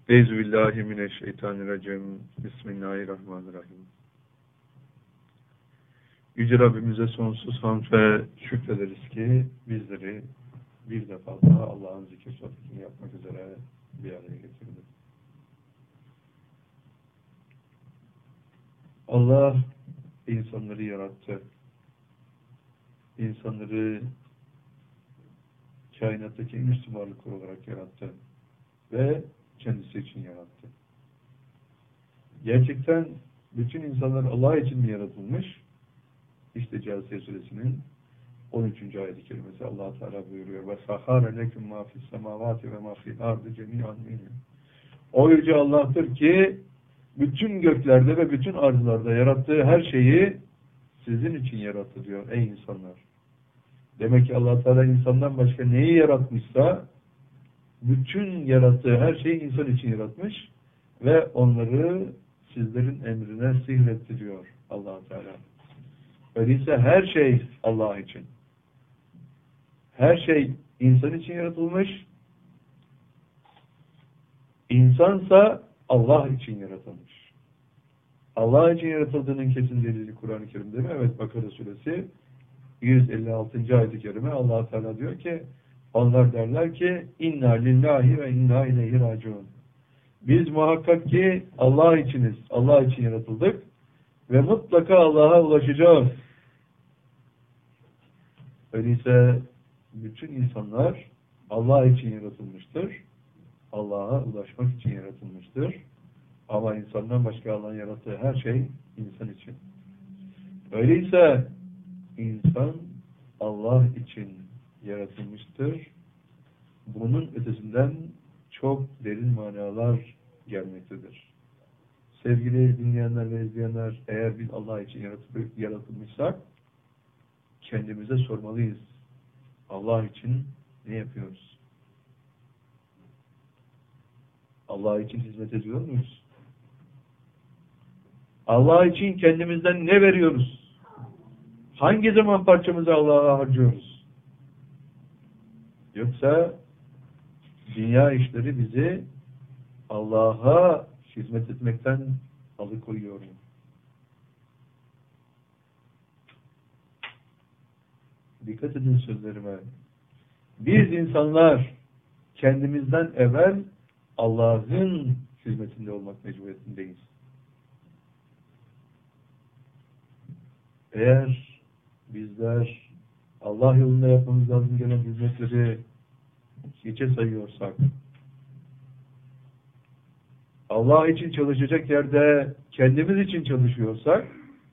Euzubillahimineşşeytanirracim. Bismillahirrahmanirrahim. Yüce Rabbimize sonsuz hamd ve şükrederiz ki bizleri bir defa daha Allah'ın zikir sohbetini yapmak üzere bir araya getirdi. Allah insanları yarattı. İnsanları kainattaki en üstün varlık olarak yarattı. Ve kendisi için yarattı. Gerçekten bütün insanlar Allah için mi yaratılmış? İşte Câsiye Suresinin 13. ayet-i kerimesi Allah Teala buyuruyor. Ve sahâre leküm mâ fis semâvâti ve mâ fil ardı cemî'an minhu. O yüce Allah'tır ki bütün göklerde ve bütün arzlarda yarattığı her şeyi sizin için yarattı diyor ey insanlar. Demek ki Allah Teala insandan başka neyi yaratmışsa bütün yarattığı her şeyi insan için yaratmış ve onları sizlerin emrine sihretti diyor Allah Teala. Öyleyse her şey Allah için. Her şey insan için yaratılmış. İnsansa Allah için yaratılmış. Allah için yaratıldığının kesin delili Kur'an-ı Kerim'de mi? Evet, Bakara Suresi 156. ayet-i kerime Allah Teala diyor ki onlar derler ki inna lillahi ve inna ileyhi raciun. Biz muhakkak ki Allah içiniz. Allah için yaratıldık ve mutlaka Allah'a ulaşacağız. Öyleyse bütün insanlar Allah için yaratılmıştır. Allah'a ulaşmak için yaratılmıştır. Ama insandan başka Allah'ın yarattığı her şey insan için. Öyleyse insan Allah için yaratılmıştır. Bunun ötesinden çok derin manalar gelmektedir. Sevgili dinleyenler ve izleyenler, eğer biz Allah için yaratılmışsak kendimize sormalıyız. Allah için ne yapıyoruz? Allah için hizmet ediyor muyuz? Allah için kendimizden ne veriyoruz? Hangi zaman parçamızı Allah'a harcıyoruz? Yoksa dünya işleri bizi Allah'a hizmet etmekten alıkoyuyor mu? Dikkat edin sözlerime. Biz insanlar kendimizden evvel Allah'ın hizmetinde olmak mecburiyetindeyiz. Eğer bizler Allah yolunda yapmamız lazım gelen hizmetleri hiçe sayıyorsak, Allah için çalışacak yerde kendimiz için çalışıyorsak,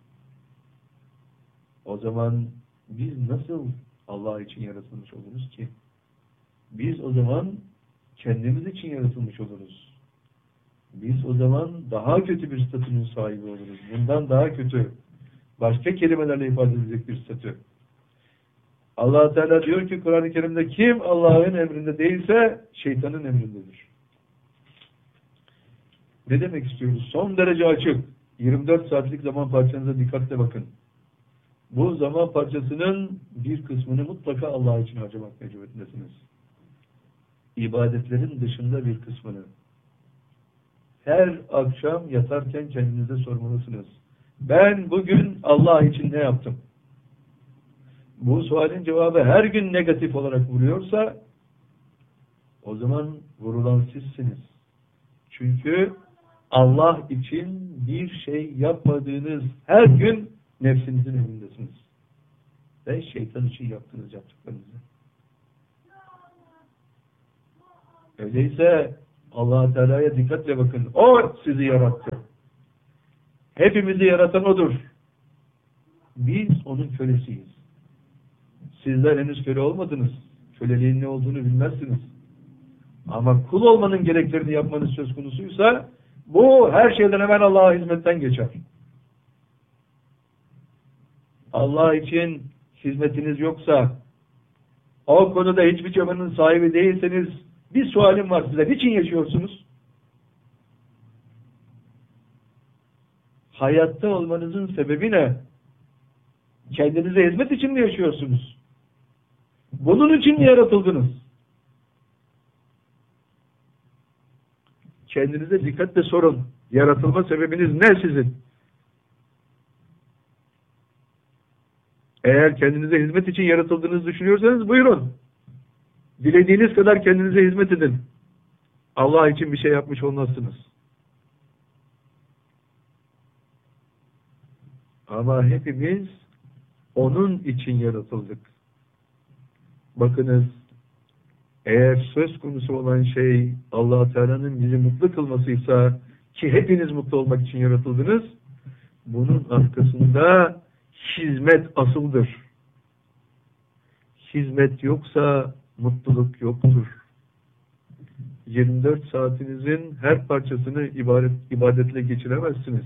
o zaman biz nasıl Allah için yaratılmış oluruz ki? Biz o zaman kendimiz için yaratılmış oluruz. Biz o zaman daha kötü bir statünün sahibi oluruz. Bundan daha kötü, başka kelimelerle ifade edilecek bir statü. Allah Teala diyor ki Kur'an-ı Kerim'de kim Allah'ın emrinde değilse şeytanın emrindedir. Ne demek istiyoruz? Son derece açık. 24 saatlik zaman parçanıza dikkatle bakın. Bu zaman parçasının bir kısmını mutlaka Allah için harcamak mecburiyetindesiniz. İbadetlerin dışında bir kısmını. Her akşam yatarken kendinize sormalısınız. Ben bugün Allah için ne yaptım? Bu sualin cevabı her gün negatif olarak vuruyorsa o zaman vurulan sizsiniz. Çünkü Allah için bir şey yapmadığınız her gün nefsinizin emrindesiniz. Ve şeytan için yaptığınız yaptıklarınızı. Öyleyse Allah Teala'ya dikkatle bakın. O sizi yarattı. Hepimizi yaratan O'dur. Biz O'nun kölesiyiz. Sizler henüz köle olmadınız. Köleliğin ne olduğunu bilmezsiniz. Ama kul olmanın gereklerini yapmanız söz konusuysa bu her şeyden evvel Allah'a hizmetten geçer. Allah için hizmetiniz yoksa, o konuda hiçbir çabanın sahibi değilseniz bir sualim var size. Niçin yaşıyorsunuz? Hayatta olmanızın sebebi ne? Kendinize hizmet için mi yaşıyorsunuz? Bunun için mi yaratıldınız? kendinize dikkatle sorun. Yaratılma sebebiniz ne sizin? Eğer kendinize hizmet için yaratıldığınızı düşünüyorsanız buyurun. Dilediğiniz kadar kendinize hizmet edin. Allah için bir şey yapmış olmazsınız. Ama hepimiz onun için yaratıldık. Bakınız, eğer söz konusu olan şey Allah Teala'nın bizi mutlu kılmasıysa, ki hepiniz mutlu olmak için yaratıldınız, bunun arkasında hizmet asıldır. Hizmet yoksa mutluluk yoktur. 24 saatinizin her parçasını ibadetle geçiremezsiniz.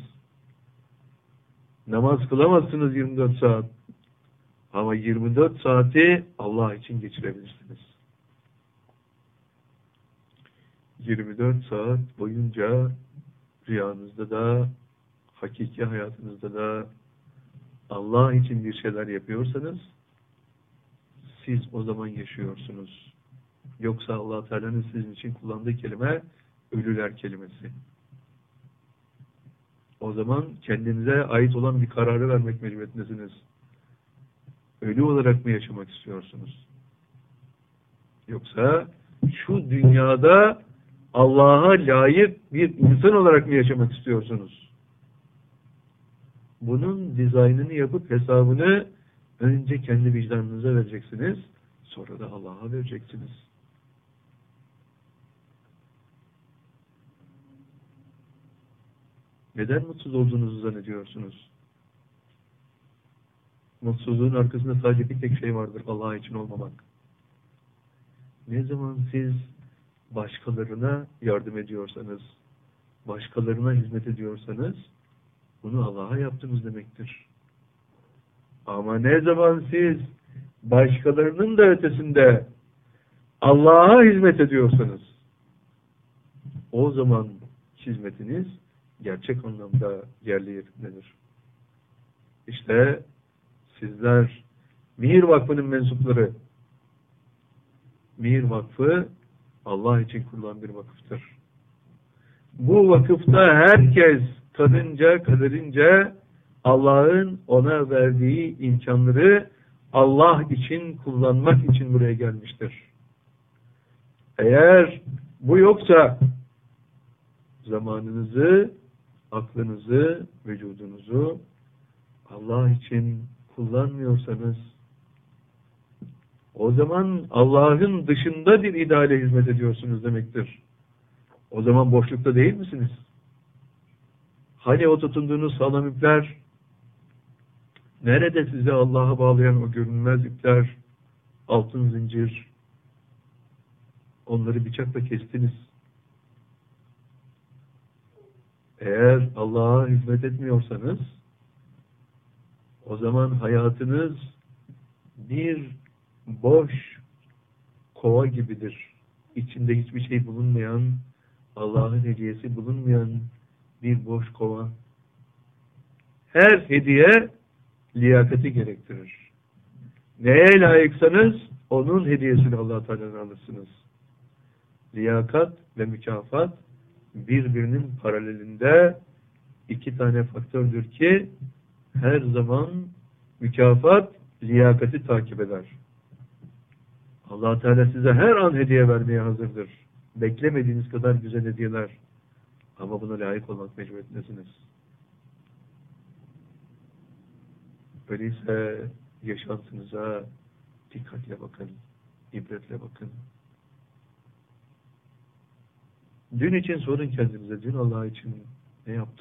Namaz kılamazsınız 24 saat. Ama 24 saati Allah için geçirebilirsiniz. 24 saat boyunca rüyanızda da, hakiki hayatınızda da Allah için bir şeyler yapıyorsanız, siz o zaman yaşıyorsunuz. Yoksa Allah Teala'nın sizin için kullandığı kelime ölüler kelimesi. O zaman kendinize ait olan bir kararı vermek mecburiyetindesiniz. Ölü olarak mı yaşamak istiyorsunuz? Yoksa şu dünyada Allah'a layık bir insan olarak mı yaşamak istiyorsunuz? Bunun dizaynını yapıp hesabını önce kendi vicdanınıza vereceksiniz, sonra da Allah'a vereceksiniz. Neden mutsuz olduğunuzu zannediyorsunuz? Mutsuzluğun arkasında sadece bir tek şey vardır: Allah için olmamak. Ne zaman siz başkalarına yardım ediyorsanız, başkalarına hizmet ediyorsanız, bunu Allah'a yaptınız demektir. Ama ne zaman siz başkalarının da ötesinde Allah'a hizmet ediyorsanız, o zaman hizmetiniz gerçek anlamda yerli yerindedir. İşte sizler Mihir Vakfı'nın mensupları. Mihir Vakfı Allah için kurulan bir vakıftır. Bu vakıfta herkes kaderince Allah'ın ona verdiği imkanları Allah için kullanmak için buraya gelmiştir. Eğer bu yoksa zamanınızı, aklınızı, vücudunuzu Allah için kullanmıyorsanız, o zaman Allah'ın dışında bir ideale hizmet ediyorsunuz demektir. O zaman boşlukta değil misiniz? Hani o tutunduğunuz sağlam ipler? Nerede sizi Allah'a bağlayan o görünmez ipler, altın zincir? Onları bıçakla kestiniz. Eğer Allah'a hizmet etmiyorsanız, o zaman hayatınız bir boş kova gibidir. İçinde hiçbir şey bulunmayan, Allah'ın hediyesi bulunmayan bir boş kova. Her hediye liyakati gerektirir. Neye layıksanız onun hediyesini Allah Teala'dan alırsınız. Liyakat ve mükafat birbirinin paralelinde iki tane faktördür ki her zaman mükafat liyakati takip eder. Allah Teala size her an hediye vermeye hazırdır. Beklemediğiniz kadar güzel hediyeler. Ama buna layık olmak mecburiyetindesiniz. Öyleyse yaşantınıza dikkatle bakın, ibretle bakın. Dün için sorun kendinize. Dün Allah için ne yaptınız?